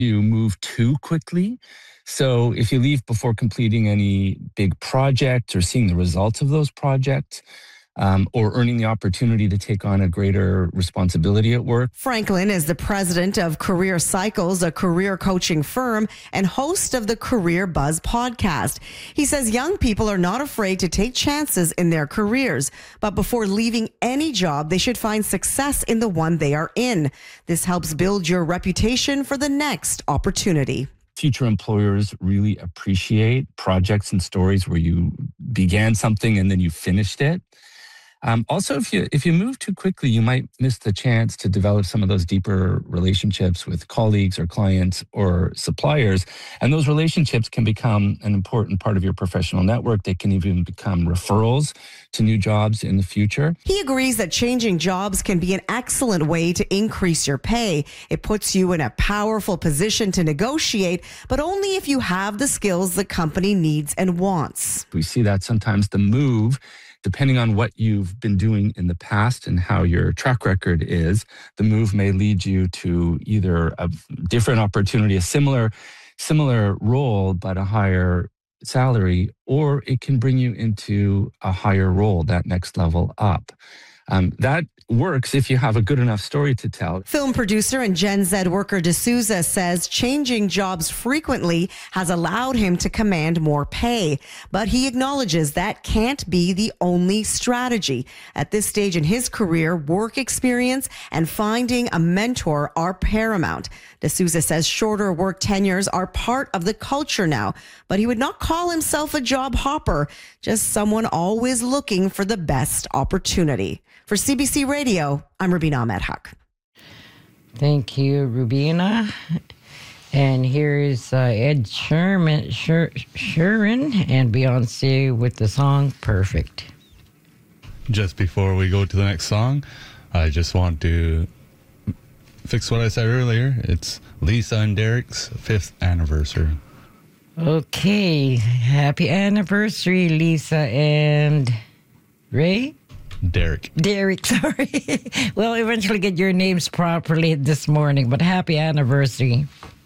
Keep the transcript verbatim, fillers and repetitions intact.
You move too quickly. So if you leave before completing any big project or seeing the results of those projects, um, or earning the opportunity to take on a greater responsibility at work. Franklin is the president of Career Cycles, a career coaching firm, and host of the Career Buzz podcast. He says young people are not afraid to take chances in their careers, but before leaving any job, they should find success in the one they are in. This helps build your reputation for the next opportunity. Future employers really appreciate projects and stories where you began something and then you finished it. Um, also, if you if you move too quickly, you might miss the chance to develop some of those deeper relationships with colleagues or clients or suppliers. And those relationships can become an important part of your professional network. They can even become referrals to new jobs in the future. He agrees that changing jobs can be an excellent way to increase your pay. It puts you in a powerful position to negotiate, but only if you have the skills the company needs and wants. We see that sometimes the move, depending on what you've been doing in the past and how your track record is, the move may lead you to either a different opportunity, a similar, similar role, but a higher salary, or it can bring you into a higher role, that next level up. Um, that works if you have a good enough story to tell. Film producer and Gen Z worker D'Souza says changing jobs frequently has allowed him to command more pay, but he acknowledges that can't be the only strategy. At this stage in his career, work experience and finding a mentor are paramount. D'Souza says shorter work tenures are part of the culture now, but he would not call himself a job hopper, just someone always looking for the best opportunity. For C B C Radio, I'm Rubina Ahmed Haq. Thank you, Rubina. And here's uh, Ed Sheeran, Sher- Sheeran and Beyonce with the song Perfect. Just before we go to the next song, I just want to fix what I said earlier. It's Lisa and Derek's fifth anniversary. Okay. Happy anniversary, Lisa and Ray? Derek. Derek, sorry. We'll eventually get your names properly this morning, but happy anniversary.